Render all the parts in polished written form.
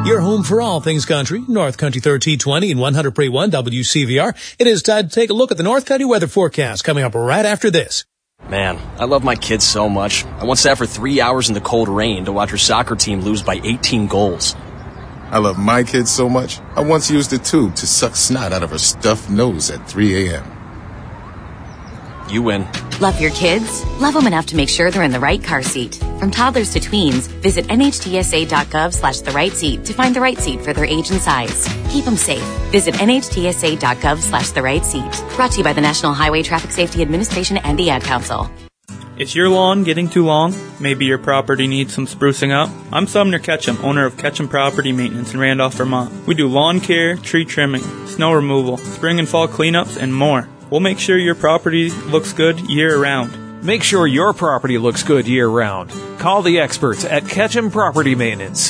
Your home for all things country, North Country 1320 and 100.1 WCVR. It is time to take a look at the North Country weather forecast coming up right after this. Man, I love my kids so much. I once sat for 3 hours in the cold rain to watch her soccer team lose by 18 goals. I love my kids so much, I once used a tube to suck snot out of her stuffed nose at 3 a.m. You win. Love your kids? Love them enough to make sure they're in the right car seat. From toddlers to tweens, visit nhtsa.gov/the right seat to find the right seat for their age and size. Keep them safe. Visit nhtsa.gov/the right seat. Brought to you by the National Highway Traffic Safety Administration and the Ad Council. Is your lawn getting too long? Maybe your property needs some sprucing up? I'm Sumner Ketchum, owner of Ketchum Property Maintenance in Randolph, Vermont. We do lawn care, tree trimming, snow removal, spring and fall cleanups, and more. We'll make sure your property looks good year-round. Make sure your property looks good year-round. Call the experts at Ketchum Property Maintenance,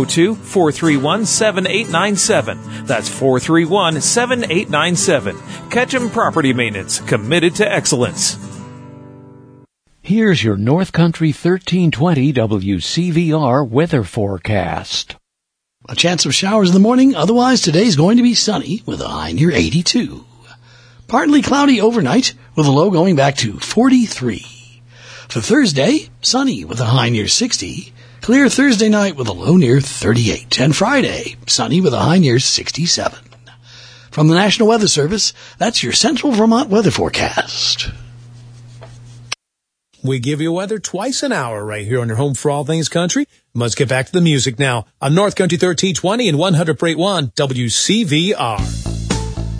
802-431-7897. That's 431-7897. Ketchum Property Maintenance, committed to excellence. Here's your North Country 1320 WCVR weather forecast. A chance of showers in the morning. Otherwise, today's going to be sunny with a high near 82. Partly cloudy overnight with a low going back to 43. For Thursday, sunny with a high near 60. Clear Thursday night with a low near 38. And Friday, sunny with a high near 67. From the National Weather Service, that's your Central Vermont weather forecast. We give you weather twice an hour right here on your home for all things country. Let's get back to the music now on North Country 1320 and 100.1 WCVR.